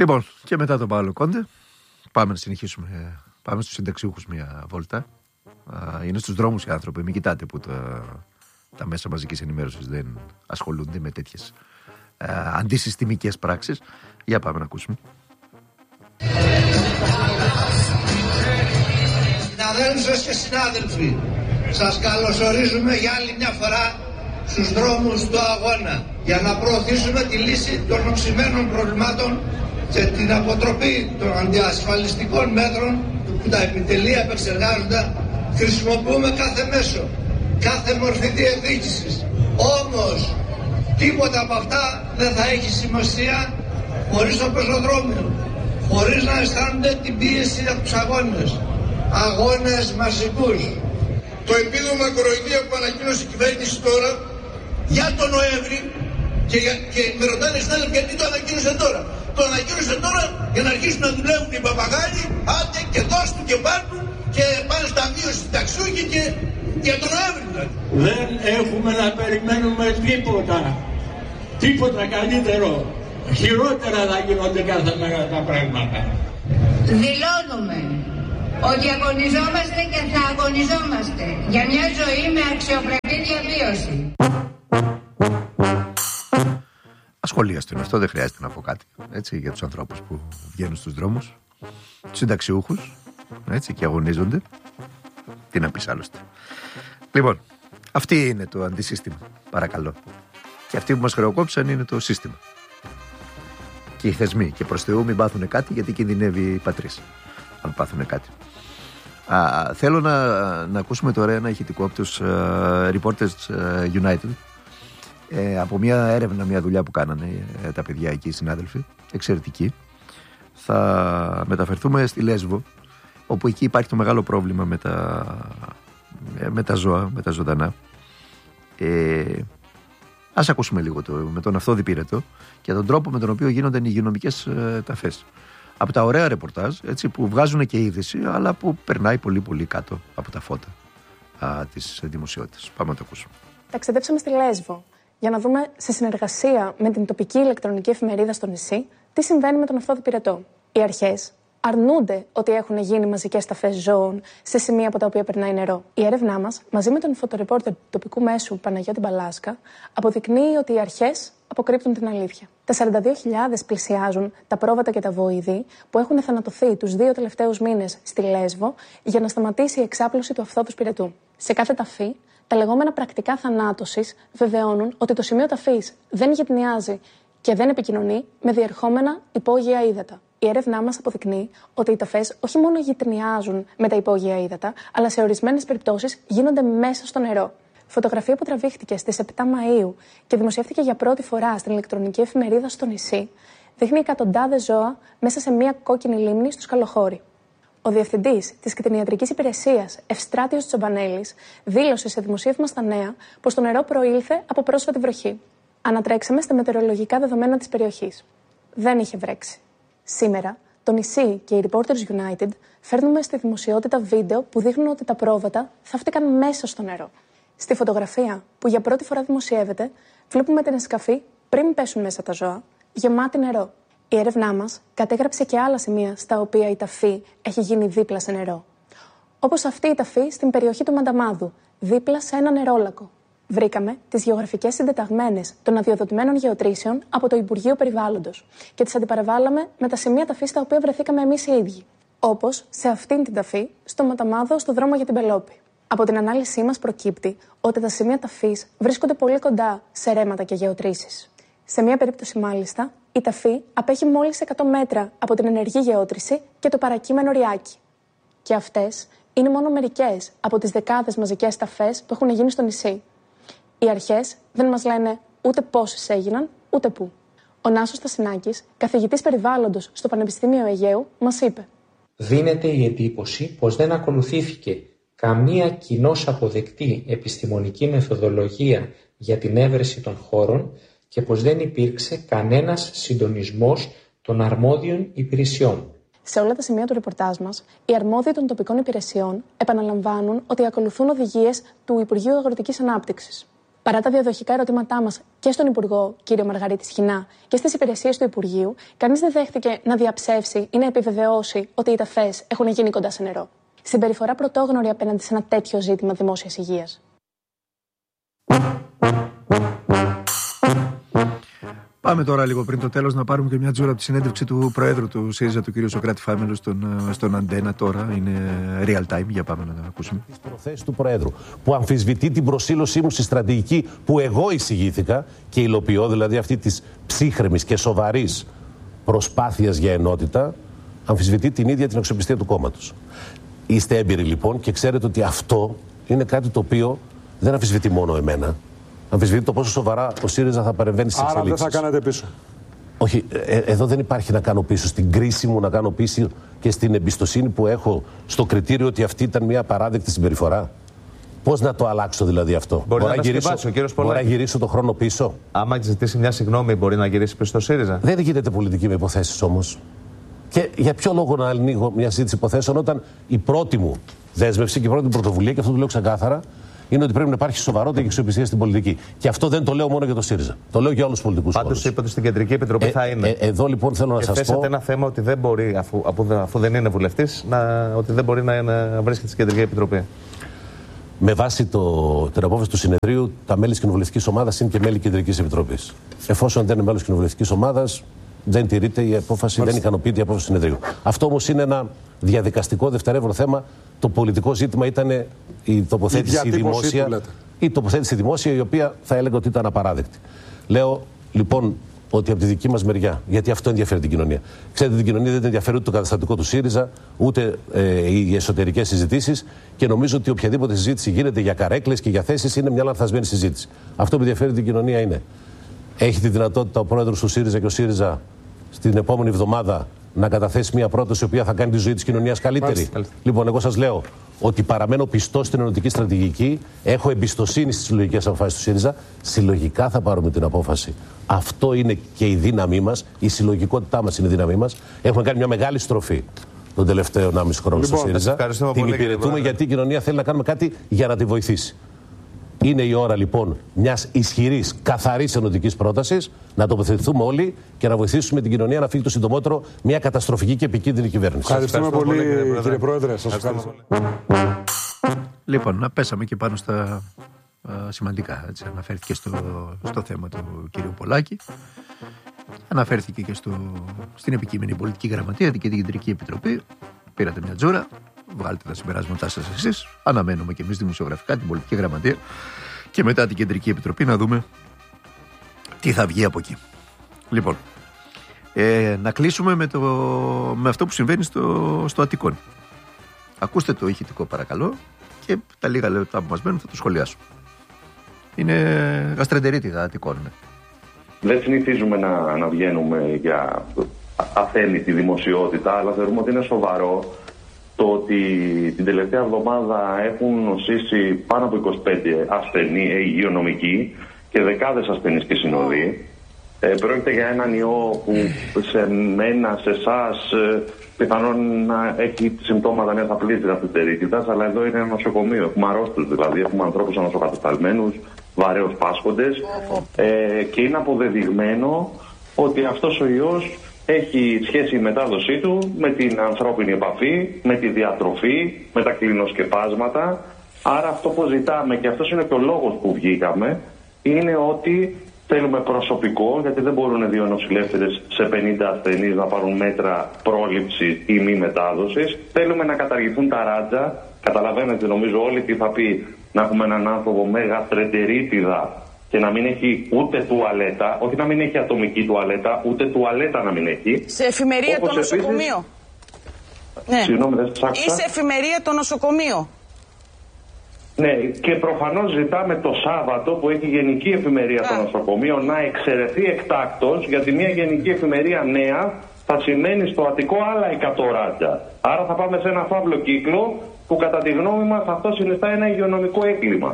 Λοιπόν, και μετά τον Παύλο Κόντε, πάμε να συνεχίσουμε. Πάμε στους συνταξιούχους μια βόλτα. Είναι στους δρόμους οι άνθρωποι. Μην κοιτάτε που τα μέσα μαζικής ενημέρωσης δεν ασχολούνται με τέτοιες αντισυστημικές πράξεις. Για πάμε να ακούσουμε. Συναδέλφους και συνάδελφοι, σας καλωσορίζουμε για άλλη μια φορά στους δρόμους του αγώνα για να προωθήσουμε τη λύση των οξυμένων προβλημάτων και την αποτροπή των αντιασφαλιστικών μέτρων που τα επιτελεία επεξεργάζονται. Χρησιμοποιούμε κάθε μέσο, κάθε μορφή διεκδίκησης. Όμως τίποτα από αυτά δεν θα έχει σημασία χωρίς το πεζοδρόμιο, χωρίς να αισθάνονται την πίεση από τους αγώνες. Αγώνες μαζικούς. Το επίδομα κοροϊδία που ανακοίνωσε η κυβέρνηση τώρα για τον Νοέμβρη και με ρωτάνε οι συνάδελφοι γιατί το ανακοίνωσε τώρα. Το ανακοίνωσε τώρα για να αρχίσουν να δουλεύουν οι παπαγάλοι, άντε και δώσ' του και πάρ' και πάνε στα μείωση συνταξιούχοι και για τον Νοέμβρη δηλαδή. Δεν έχουμε να περιμένουμε τίποτα καλύτερο. Χειρότερα θα γίνονται κάθε μέρα τα πράγματα. Δηλώνουμε ότι αγωνιζόμαστε και θα αγωνιζόμαστε για μια ζωή με αξιοπρεπή διαβίωση. Ασχολίαστο είναι αυτό, δεν χρειάζεται να πω κάτι. Έτσι, για τους ανθρώπους που βγαίνουν στους δρόμους, τους συνταξιούχους, έτσι, και αγωνίζονται. Τι να πεις άλλωστε. Λοιπόν, αυτή είναι το αντισύστημα, παρακαλώ. Και αυτοί που μας χρεοκόπησαν είναι το σύστημα. Και οι θεσμοί. Και προς Θεού μην πάθουν κάτι, γιατί κινδυνεύει η πατρίς αν πάθουν κάτι. Θέλω να ακούσουμε τώρα ένα ηχητικό από τους Reporters United, από μια έρευνα, μια δουλειά που κάνανε τα παιδιά εκεί, οι συνάδελφοι, εξαιρετική. Θα μεταφερθούμε στη Λέσβο, όπου εκεί υπάρχει το μεγάλο πρόβλημα με τα ζώα, με τα ζωντανά. Ας ακούσουμε λίγο με τον Αυθόδη Πύρετο και τον τρόπο με τον οποίο γίνονται οι υγειονομικές ταφές. Από τα ωραία ρεπορτάζ, έτσι, που βγάζουν και είδηση, αλλά που περνάει πολύ πολύ κάτω από τα φώτα της δημοσιότητας. Πάμε να το ακούσουμε. Ταξιδέψαμε στη Λέσβο για να δούμε, σε συνεργασία με την τοπική ηλεκτρονική εφημερίδα στο νησί, τι συμβαίνει με τον Αυθόδη Πυρετό. Οι αρχές αρνούνται ότι έχουν γίνει μαζικές ταφές ζώων σε σημεία από τα οποία περνάει νερό. Η έρευνά μας, μαζί με τον φωτορεπόρτερ του τοπικού μέσου Παναγιώτη Μπαλάσκα, αποδεικνύει ότι οι αρχές αποκρύπτουν την αλήθεια. Τα 42.000 πλησιάζουν τα πρόβατα και τα βοηδή που έχουν θανατωθεί τους 2 τελευταίους μήνες στη Λέσβο για να σταματήσει η εξάπλωση του Αυθόδου Πυρετού. Σε κάθε ταφή, τα λεγόμενα πρακτικά θανάτωσης βεβαιώνουν ότι το σημείο ταφής δεν γυτνιάζει και δεν επικοινωνεί με διερχόμενα υπόγεια ύδατα. Η έρευνά μας αποδεικνύει ότι οι ταφές όχι μόνο γυτνιάζουν με τα υπόγεια ύδατα, αλλά σε ορισμένες περιπτώσεις γίνονται μέσα στο νερό. Φωτογραφία που τραβήχτηκε στις 7 Μαΐου και δημοσιεύτηκε για πρώτη φορά στην ηλεκτρονική εφημερίδα στο νησί, δείχνει εκατοντάδες ζώα μέσα σε μια κόκκινη λίμνη στο Σκαλοχώρι. Ο διευθυντής της κτηνιατρικής υπηρεσίας, Ευστράτιος Τσομπανέλης, δήλωσε σε δημοσίευμα στα Νέα πως το νερό προήλθε από πρόσφατη βροχή. Ανατρέξαμε στα μετεωρολογικά δεδομένα της περιοχής. Δεν είχε βρέξει. Σήμερα, το νησί και οι Reporters United φέρνουμε στη δημοσιότητα βίντεο που δείχνουν ότι τα πρόβατα θαύτηκαν μέσα στο νερό. Στη φωτογραφία που για πρώτη φορά δημοσιεύεται, βλέπουμε την σκαφή πριν πέσουν μέσα τα ζώα, γεμάτη νερό. Η έρευνά μας κατέγραψε και άλλα σημεία στα οποία η ταφή έχει γίνει δίπλα σε νερό. Όπως αυτή η ταφή στην περιοχή του Μανταμάδου, δίπλα σε ένα νερόλακο. Βρήκαμε τις γεωγραφικές συντεταγμένες των αδειοδοτημένων γεωτρήσεων από το Υπουργείο Περιβάλλοντος και τις αντιπαραβάλαμε με τα σημεία ταφής στα οποία βρεθήκαμε εμείς οι ίδιοι. Όπως σε αυτήν την ταφή, στο Μανταμάδο, στο δρόμο για την Πελόπη. Από την ανάλυση μας προκύπτει ότι τα σημεία ταφής βρίσκονται πολύ κοντά σε ρέματα και γεωτρήσεις. Σε μία περίπτωση, μάλιστα, η ταφή απέχει μόλις 100 μέτρα από την ενεργή γεώτρηση και το παρακείμενο ριάκι. Και αυτές είναι μόνο μερικές από τις δεκάδες μαζικές ταφές που έχουν γίνει στο νησί. Οι αρχές δεν μας λένε ούτε πόσες έγιναν, ούτε πού. Ο Νάσος Στασινάκης, καθηγητής περιβάλλοντος στο Πανεπιστήμιο Αιγαίου, μας είπε: «Δίνεται η εντύπωση πως δεν ακολουθήθηκε καμία κοινώς αποδεκτή επιστημονική μεθοδολογία για την έβρεση των χώρων και πως δεν υπήρξε κανένας συντονισμός των αρμόδιων υπηρεσιών». Σε όλα τα σημεία του ρεπορτάζ μας, οι αρμόδιοι των τοπικών υπηρεσιών επαναλαμβάνουν ότι ακολουθούν οδηγίες του Υπουργείου Αγροτικής Ανάπτυξης. Παρά τα διαδοχικά ερωτήματά μας και στον Υπουργό κ. Μαργαρίτη Σχοινά και στις υπηρεσίες του Υπουργείου, κανείς δεν δέχτηκε να διαψεύσει ή να επιβεβαιώσει ότι οι ταφές έχουν γίνει κοντά σε νερό. Συμπεριφορά πρωτόγνωρη απέναντι σε ένα τέτοιο ζήτημα δημόσιας υγείας. Πάμε τώρα λίγο πριν το τέλος να πάρουμε και μια τζούρα από τη συνέντευξη του Προέδρου του ΣΥΡΙΖΑ, του κ. Σωκράτη Φάμελου, στον Αντένα τώρα. Είναι real time, για πάμε να το ακούσουμε. Τις προθέσεις του Προέδρου, που αμφισβητεί την προσήλωσή μου στη στρατηγική που εγώ εισηγήθηκα και υλοποιώ, δηλαδή αυτή της ψύχρεμης και σοβαρής προσπάθειας για ενότητα, αμφισβητεί την ίδια την αξιοπιστία του κόμματος. Είστε έμπειροι λοιπόν και ξέρετε ότι αυτό είναι κάτι το οποίο δεν αμφισβητεί μόνο εμένα. Αμφισβητεί το πόσο σοβαρά ο ΣΥΡΙΖΑ θα παρεμβαίνει στις εξελίξεις. Άρα δεν θα κάνετε πίσω. Όχι, εδώ δεν υπάρχει να κάνω πίσω. Στην κρίση μου να κάνω πίσω και στην εμπιστοσύνη που έχω στο κριτήριο ότι αυτή ήταν μια απαράδεκτη συμπεριφορά. Πώς να το αλλάξω δηλαδή αυτό? Μπορεί να γυρίσω, μπορώ να γυρίσω το χρόνο πίσω. Άμα ζητήσει μια συγγνώμη, μπορεί να γυρίσει πίσω στο ΣΥΡΙΖΑ. Δεν γίνεται πολιτική με υποθέσεις όμως. Και για ποιο λόγο να ανοίγω μια συζήτηση υποθέσεων όταν η πρώτη μου δέσμευση και η πρώτη μου πρωτοβουλία, και αυτό το λέω ξεκάθαρα, είναι ότι πρέπει να υπάρχει σοβαρότητα και αξιοπιστία στην πολιτική. Και αυτό δεν το λέω μόνο για το ΣΥΡΙΖΑ. Το λέω για όλους τους πολιτικούς όρους. Πάντως είπατε στην Κεντρική Επιτροπή θα είναι. Εδώ λοιπόν θέλω να σας πω. Θέσατε ένα θέμα ότι δεν μπορεί, αφού δεν είναι βουλευτής, ότι δεν μπορεί να βρίσκεται στην Κεντρική Επιτροπή. Με βάση την απόφαση του συνεδρίου, τα μέλη της κοινοβουλευτικής ομάδας είναι και μέλη Κεντρικής Επιτροπής. Εφόσον δεν είναι μέλος κοινοβουλευτικής ομάδας, δεν τηρείται η απόφαση, δεν ικανοποιείται η απόφαση του συνεδρίου. Αυτό όμως είναι ένα διαδικαστικό δευτερεύον θέμα. Το πολιτικό ζήτημα ήταν η τοποθέτηση δημόσια. Η τοποθέτηση δημόσια, η οποία θα έλεγα ότι ήταν απαράδεκτη. Λέω λοιπόν ότι από τη δική μας μεριά, γιατί αυτό ενδιαφέρει την κοινωνία. Ξέρετε, την κοινωνία δεν την ενδιαφέρει ούτε το καταστατικό του ΣΥΡΙΖΑ, ούτε οι εσωτερικές συζητήσεις. Και νομίζω ότι οποιαδήποτε συζήτηση γίνεται για καρέκλες και για θέσεις είναι μια λανθασμένη συζήτηση. Αυτό που ενδιαφέρει την κοινωνία είναι. Έχει τη δυνατότητα ο πρόεδρος του ΣΥΡΙΖΑ και ο ΣΥΡΙΖΑ στην επόμενη εβδομάδα να καταθέσει μια πρόταση η οποία θα κάνει τη ζωή της κοινωνίας καλύτερη. Λοιπόν, εγώ σας λέω ότι παραμένω πιστός στην ενωτική στρατηγική, έχω εμπιστοσύνη στις συλλογικές αποφάσεις του ΣΥΡΙΖΑ. Συλλογικά θα πάρουμε την απόφαση. Αυτό είναι και η δύναμή μας, η συλλογικότητά μας είναι η δύναμή μας. Έχουμε κάνει μια μεγάλη στροφή τον τελευταίο 1,5 χρόνο στο ΣΥΡΙΖΑ. Την υπηρετούμε γιατί η κοινωνία θέλει να κάνουμε κάτι για να τη βοηθήσει. Είναι η ώρα λοιπόν μιας ισχυρής, καθαρής ενωτικής πρότασης να τοποθετηθούμε όλοι και να βοηθήσουμε την κοινωνία να φύγει το συντομότερο μια καταστροφική και επικίνδυνη κυβέρνηση. Ευχαριστούμε πολύ, κύριε Πρόεδρε. Σας ευχαριστώ. Λοιπόν, να πέσαμε και πάνω στα σημαντικά. Έτσι, αναφέρθηκε στο θέμα του κύριου Πολάκη. Αναφέρθηκε και στην επικείμενη πολιτική γραμματεία και την Κεντρική Επιτροπή. Πήρατε μια τζούρα. Βγάλετε τα συμπεράσματά σας εσείς. Αναμένουμε και εμείς δημοσιογραφικά την πολιτική γραμματεία και μετά την Κεντρική Επιτροπή να δούμε τι θα βγει από εκεί. Λοιπόν, να κλείσουμε με αυτό που συμβαίνει στο Αττικόν. Ακούστε το ηχητικό παρακαλώ και τα λίγα λεπτά που μας μένουν θα το σχολιάσω. Είναι γαστρεντερίτιδα Αττικόν. Δεν συνηθίζουμε να βγαίνουμε για αθέμητη δημοσιότητα, αλλά θεωρούμε ότι είναι σοβαρό το ότι την τελευταία εβδομάδα έχουν νοσήσει πάνω από 25 ασθενείς υγειονομικοί και δεκάδες ασθενείς και συνοδοί. Πρόκειται για έναν ιό που σε μένα, σε εσάς, πιθανόν να έχει συμπτώματα μιας απλής γαστρεντερίτιδας, αλλά εδώ είναι ένα νοσοκομείο. Έχουμε αρρώστους δηλαδή, έχουμε ανθρώπους ανοσοκατασταλμένους, βαρέως πάσχοντες και είναι αποδεδειγμένο ότι αυτός ο ιός έχει σχέση η μετάδοσή του με την ανθρώπινη επαφή, με τη διατροφή, με τα κλινοσκεπάσματα. Άρα αυτό που ζητάμε, και αυτός είναι και ο λόγος που βγήκαμε, είναι ότι θέλουμε προσωπικό, γιατί δεν μπορούν δύο νοσηλεύτες σε 50 ασθενείς να πάρουν μέτρα πρόληψης ή μη μετάδοσης. Θέλουμε να καταργηθούν τα ράτζα. Καταλαβαίνετε νομίζω όλοι τι θα πει να έχουμε έναν άνθρωπο με γαστρεντερίτιδα και να μην έχει ούτε τουαλέτα, όχι να μην έχει ατομική τουαλέτα, ούτε τουαλέτα να μην έχει. Σε εφημερία το νοσοκομείο. Ναι. Συγγνώμη, δεν σας άκουσα. Ή σε εφημερία το νοσοκομείο. Ναι, και προφανώς ζητάμε το Σάββατο που έχει γενική εφημερία το νοσοκομείο να εξαιρεθεί εκτάκτως, γιατί μια γενική εφημερία νέα θα σημαίνει στο Αττικό άλλα 100 ράτζα. Άρα θα πάμε σε ένα φαύλο κύκλο που κατά τη γνώμη μας αυτό συνιστά ένα υγειονομικό έγκλημα.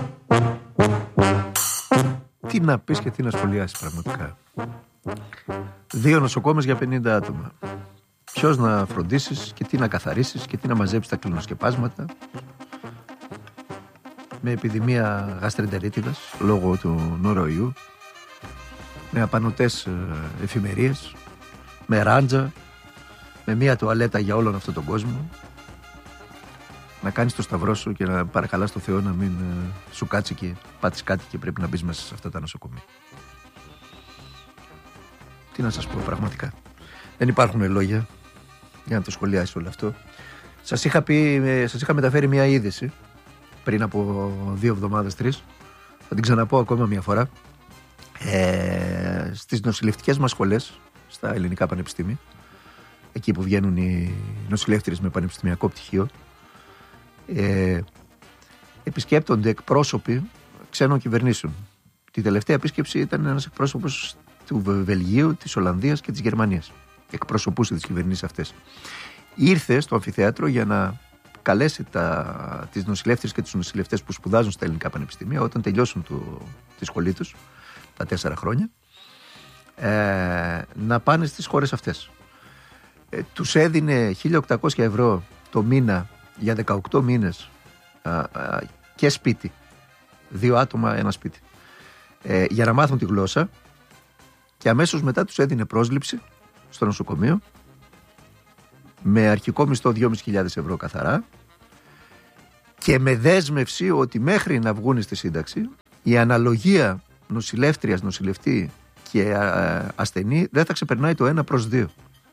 Τι να πεις και τι να σχολιάσεις πραγματικά. 2 νοσοκόμες για 50 άτομα. Ποιος να φροντίσεις και τι να καθαρίσεις και τι να μαζέψεις τα κλινοσκεπάσματα. με επιδημία γαστρεντερίτιδας λόγω του νοροϊού, με απανωτές εφημερίες, με ράντζα, με μία τουαλέτα για όλον αυτόν τον κόσμο. Να κάνεις το σταυρό σου και να παρακαλάς το Θεό να μην σου κάτσει και πάτεις κάτι και πρέπει να μπεις μέσα σε αυτά τα νοσοκομεία. Τι να σας πω πραγματικά. Δεν υπάρχουν λόγια για να το σχολιάσεις όλο αυτό. Σας είχα μεταφέρει μια είδηση πριν από 2 εβδομάδες, 3. Θα την ξαναπώ ακόμα μια φορά. Στις νοσηλευτικές μας σχολές, στα ελληνικά πανεπιστήμια, εκεί που βγαίνουν οι νοσηλεύτριες με πανεπιστημιακό πτυχίο, επισκέπτονται εκπρόσωποι ξένων κυβερνήσεων. Τη τελευταία επίσκεψη ήταν ένας εκπρόσωπος του Βελγίου, της Ολλανδίας και της Γερμανίας. Εκπροσωπούσε τις κυβερνήσεις αυτές. Ήρθε στο αμφιθέατρο για να καλέσει τις νοσηλεύτριες και τους νοσηλευτές που σπουδάζουν στα ελληνικά πανεπιστήμια, όταν τελειώσουν τη σχολή τους, τα 4 χρόνια, να πάνε στις χώρες αυτές. Τους έδινε 1.800 ευρώ το μήνα για 18 μήνες και σπίτι. 2 άτομα, 1 σπίτι. Για να μάθουν τη γλώσσα, και αμέσως μετά τους έδινε πρόσληψη στο νοσοκομείο με αρχικό μισθό 2.500 ευρώ καθαρά και με δέσμευση ότι μέχρι να βγουν στη σύνταξη η αναλογία νοσηλεύτριας, νοσηλευτή και ασθενή δεν θα ξεπερνάει το 1/2.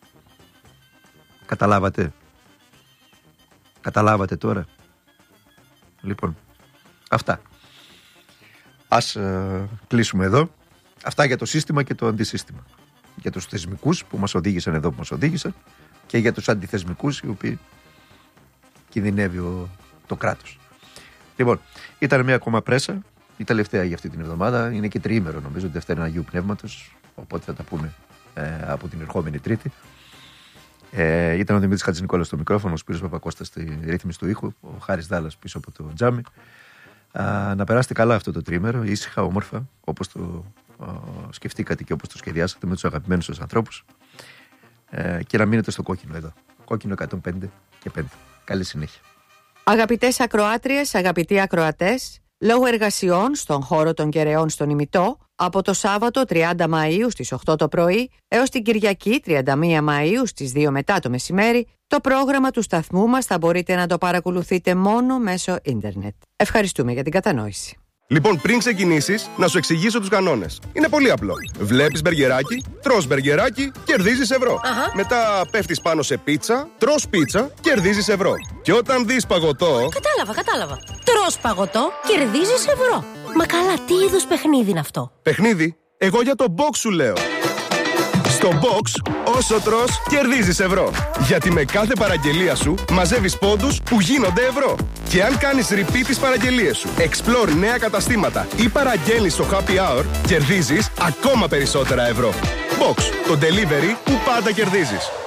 Καταλάβατε τώρα? Λοιπόν, αυτά. Ας κλείσουμε εδώ. Αυτά για το σύστημα και το αντισύστημα. Για τους θεσμικούς που μας οδήγησαν εδώ που μας οδήγησαν και για τους αντιθεσμικούς οι οποίοι κινδυνεύει το κράτος. Λοιπόν, ήταν μια ακόμα πρέσα, η τελευταία για αυτή την εβδομάδα. Είναι και τριήμερο νομίζω, Δευτέρα Αγίου Πνεύματος, οπότε θα τα πούμε από την ερχόμενη Τρίτη. Ήταν ο Δημήτρης Χατζηνικόλας στο μικρόφωνο, ο Σπύρος Παπακώστας στη ρύθμιση του ήχου, ο Χάρης Δάλλας πίσω από το τζάμι. Να περάσετε καλά αυτό το τριήμερο, ήσυχα, όμορφα, όπως το σκεφτήκατε και όπως το σχεδιάσατε, με τους αγαπημένους σας ανθρώπους, και να μείνετε στο κόκκινο εδώ. Κόκκινο 105 και 5. Καλή συνέχεια. Αγαπητές ακροάτριες, αγαπητοί ακροατές, λόγω εργασιών στον χώρο των Κεραιών στον Ημιτό, από το Σάββατο 30 Μαΐου στις 8 το πρωί έως την Κυριακή 31 Μαΐου στις 2 μετά το μεσημέρι, το πρόγραμμα του σταθμού μας θα μπορείτε να το παρακολουθείτε μόνο μέσω ίντερνετ. Ευχαριστούμε για την κατανόηση. Λοιπόν, πριν ξεκινήσεις, να σου εξηγήσω τους κανόνες. Είναι πολύ απλό. Βλέπεις μπεργκεράκι, τρως μπεργκεράκι, κερδίζεις ευρώ. Μετά πέφτεις πάνω σε πίτσα, τρως πίτσα, κερδίζεις ευρώ. Και όταν δεις παγωτό... Κατάλαβα. Τρως παγωτό, κερδίζεις ευρώ. Μα καλά, τι είδους παιχνίδι είναι αυτό? Παιχνίδι? Εγώ για το box σου λέω. Στο box, όσο τρως, κερδίζεις ευρώ. Γιατί με κάθε παραγγελία σου μαζεύεις πόντους που γίνονται ευρώ. Και αν κάνεις repeat τις παραγγελίες σου, explore νέα καταστήματα ή παραγγέλνεις στο happy hour, κερδίζεις ακόμα περισσότερα ευρώ. Box, το delivery που πάντα κερδίζεις.